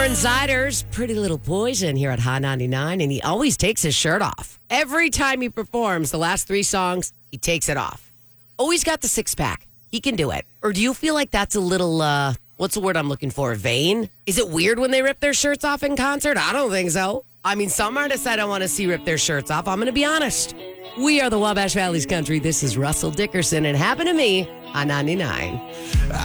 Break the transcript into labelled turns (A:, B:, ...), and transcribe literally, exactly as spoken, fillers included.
A: Lauren Zyder's Pretty Little Poison here at Hot ninety-nine, and he always takes his shirt off. Every time he performs the last three songs, he takes it off. Always got the six-pack. He can do it. Or do you feel like that's a little, uh, what's the word I'm looking for, vain? Is it weird when they rip their shirts off in concert? I don't think so. I mean, some artists I don't want to see rip their shirts off. I'm going to be honest. We are the Wabash Valley's Country. This is Russell Dickerson, and Happen to Me on ninety-nine.